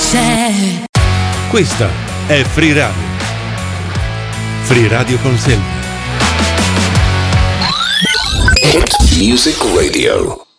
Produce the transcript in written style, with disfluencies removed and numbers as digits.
c'è. Questa è Free Radio. Free Radio con Selva. Hit Music Radio.